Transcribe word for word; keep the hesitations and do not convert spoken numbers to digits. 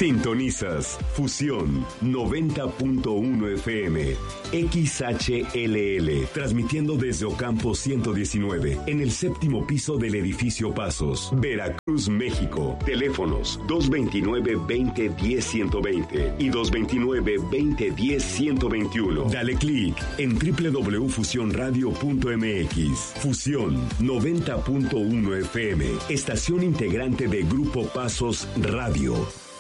Sintonizas Fusión noventa punto uno F M, X H L L, transmitiendo desde Ocampo ciento diecinueve, en el séptimo piso del edificio Pasos, Veracruz, México. Teléfonos dos veintinueve, veinte, diez, ciento veinte y dos veintinueve, veinte, diez, ciento veintiuno. Dale clic en doble u doble u doble u punto fusión radio punto m x. Fusión noventa punto uno F M, estación integrante de Grupo Pasos Radio.